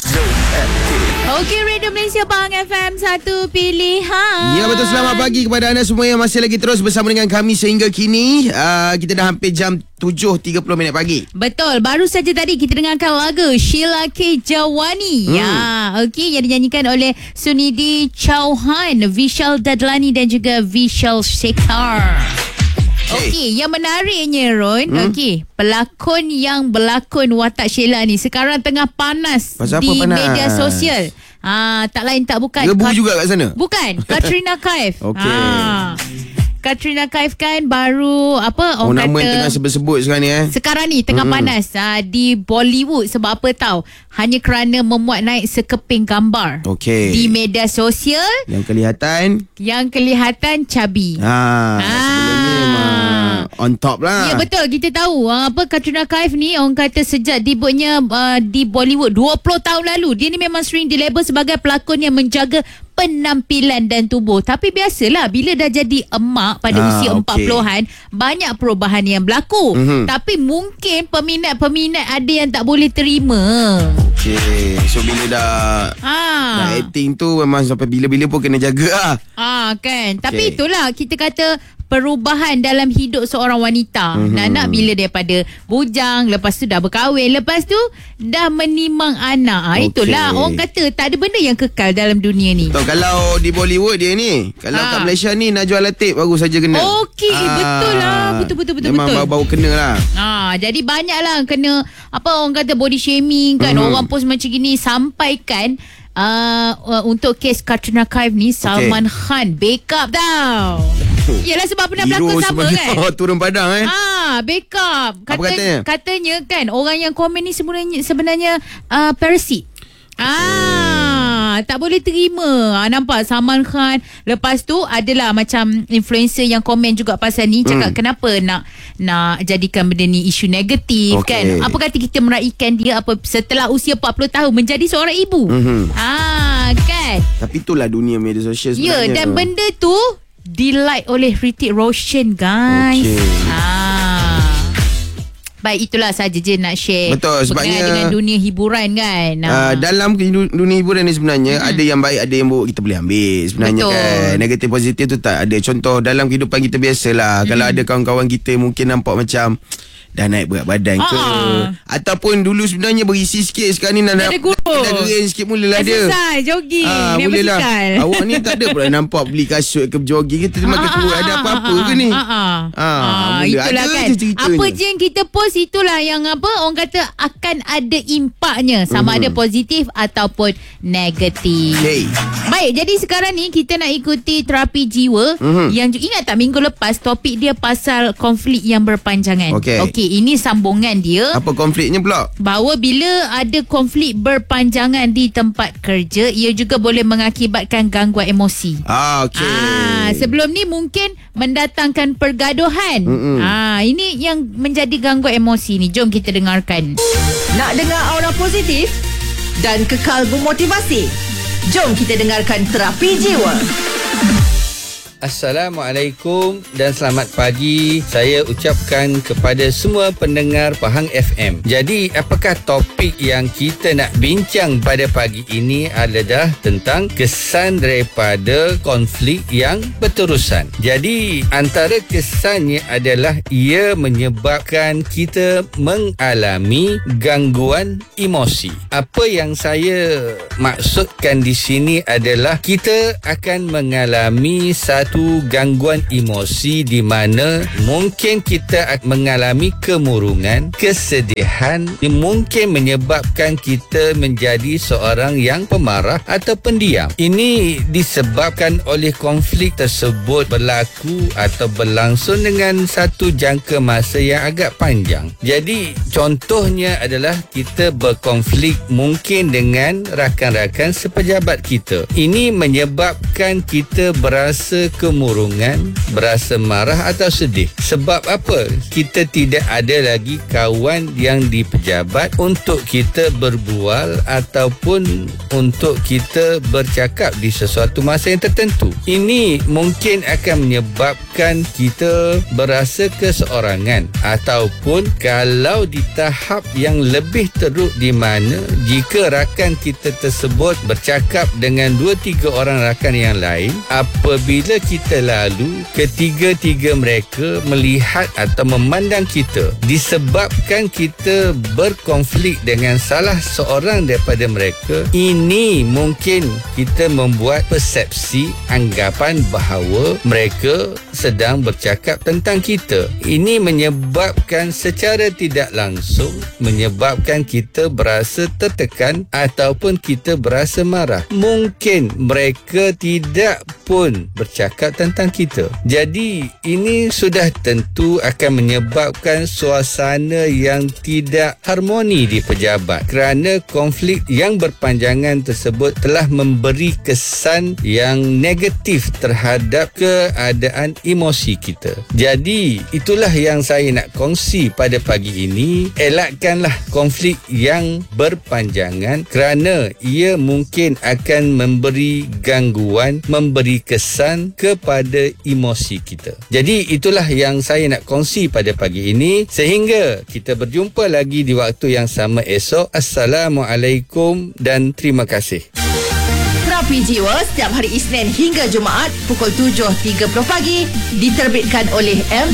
Okey, Radio Malaysia Pahang FM, satu pilihan. Ya, betul. Selamat pagi kepada anda semua yang masih lagi terus bersama dengan kami sehingga kini. Kita dah hampir jam 7.30 pagi. Betul. Baru saja tadi kita dengarkan lagu Sheila K. Jawani. Ya, okey, yang dinyanyikan oleh Sunidi Chauhan, Vishal Dadlani dan juga Vishal Shekhar. Okey, yang menariknya Ron, okey, pelakon yang berlakon watak Sheila ni sekarang tengah panas. Pasal di apa panas? media sosial. Tak lain tak bukan. Gebu juga kat sana? Bukan, Katrina Kaif. Okey. Katrina Kaif kan baru orang nama kata yang tengah sebut-sebut sekarang ni sekarang ni tengah panas di Bollywood. Sebab apa tahu? Hanya kerana memuat naik sekeping gambar di media sosial yang kelihatan cabi. Sebelum ni memang on top lah. Ya, betul. Kita tahu Katrina Kaif ni orang kata sejak debutnya di Bollywood 20 tahun lalu, dia ni memang sering dilabel sebagai pelakon yang menjaga penampilan dan tubuh. Tapi biasalah bila dah jadi emak pada usia 40-an, banyak perubahan yang berlaku. Tapi mungkin peminat-peminat ada yang tak boleh terima. Okey. So bila dah acting tu memang sampai bila-bila pun kena jaga kan. Tapi itulah kita kata perubahan dalam hidup seorang wanita. Nak bila daripada bujang, lepas tu dah berkahwin, lepas tu dah menimang anak. Itulah orang kata tak ada benda yang kekal dalam dunia ni. Kalau di Bollywood dia ni, kalau kat Malaysia ni Najwa Latif baru saja kena. Okey, betul lah. Betul. Memang baru kena lah. Jadi banyak lah kena orang kata body shaming kan. Orang post macam gini. Sampaikan untuk kes Katrina Kaif ni, Salman Khan backup tau. Yelah, sebab pernah berlakon sama kan. Turun padang backup. Apa katanya? Katanya kan orang yang komen ni sebenarnya parasit. Tak boleh terima. Nampak Salman Khan. Lepas tu adalah macam influencer yang komen juga pasal ni, cakap kenapa nak jadikan benda ni isu negatif kan. Apa kata kita meraihkan dia setelah usia 40 tahun menjadi seorang ibu. Kan. Tapi itulah dunia media sosial sebenarnya. Ya, dan benda tu di-like oleh Hrithik Roshan, guys. Baik, itulah saja je nak share. Betul, sebabnya dengan dunia hiburan kan. Dalam dunia hiburan ni sebenarnya ada yang baik, ada yang buruk, kita boleh ambil sebenarnya. Betul. Kan negatif positif tu tak ada. Contoh dalam kehidupan kita biasalah, kalau ada kawan-kawan kita mungkin nampak macam dah naik berat badan ke, ataupun dulu sebenarnya berisi sikit, sekarang ni dah kering sikit, mulalah dia exercise, jogging, boleh lah. Awak ni tak ada pula nampak beli kasut ke jogging, kita makan kurang, ada apa-apa ke ni? Itulah kan, apa je yang kita post itulah yang orang kata akan ada impaknya, sama ada positif ataupun negatif. Baik, jadi sekarang ni kita nak ikuti terapi jiwa. Yang ingat tak minggu lepas topik dia pasal konflik yang berpanjangan. Okey, ini sambungan dia. Apa konfliknya pula? Bahawa bila ada konflik berpanjangan di tempat kerja, ia juga boleh mengakibatkan gangguan emosi. Sebelum ni mungkin mendatangkan pergaduhan. Ini yang menjadi gangguan emosi ni. Jom kita dengarkan. Nak dengar aura positif dan kekal memotivasi? Jom kita dengarkan Terapi Jiwa. Assalamualaikum dan selamat pagi. Saya ucapkan kepada semua pendengar Pahang FM. Jadi, apakah topik yang kita nak bincang pada pagi ini adalah tentang kesan daripada konflik yang berterusan. Jadi, antara kesannya adalah ia menyebabkan kita mengalami gangguan emosi. Apa yang saya maksudkan di sini adalah kita akan mengalami satu gangguan emosi di mana mungkin kita mengalami kemurungan, kesedihan, mungkin menyebabkan kita menjadi seorang yang pemarah atau pendiam. Ini disebabkan oleh konflik tersebut berlaku atau berlangsung dengan satu jangka masa yang agak panjang. Jadi contohnya adalah kita berkonflik mungkin dengan rakan-rakan sepejabat kita. Ini menyebabkan kita berasa kemurungan, berasa marah atau sedih. Sebab apa? Kita tidak ada lagi kawan yang di pejabat untuk kita berbual ataupun untuk kita bercakap di sesuatu masa yang tertentu. Ini mungkin akan menyebabkan kita berasa keseorangan, ataupun kalau di tahap yang lebih teruk di mana jika rakan kita tersebut bercakap dengan 2-3 orang rakan yang lain, apabila kita lalu ketiga-tiga mereka melihat atau memandang kita, disebabkan kita berkonflik dengan salah seorang daripada mereka, ini mungkin kita membuat persepsi anggapan bahawa mereka sedang bercakap tentang kita. Ini menyebabkan secara tidak langsung menyebabkan kita berasa tertekan ataupun kita berasa marah. Mungkin mereka tidak pun bercakap tentang kita. Jadi ini sudah tentu akan menyebabkan suasana yang tidak harmoni di pejabat, kerana konflik yang berpanjangan tersebut telah memberi kesan yang negatif terhadap keadaan emosi kita. Jadi itulah yang saya nak kongsi pada pagi ini. Elakkanlah konflik yang berpanjangan kerana ia mungkin akan memberi gangguan, memberi kesan kepada emosi kita. Jadi itulah yang saya nak kongsi pada pagi ini. Sehingga kita berjumpa lagi di waktu yang sama esok. Assalamualaikum dan terima kasih. Terapi Jiwa setiap hari Isnin hingga Jumaat pukul 7.30 pagi diterbitkan oleh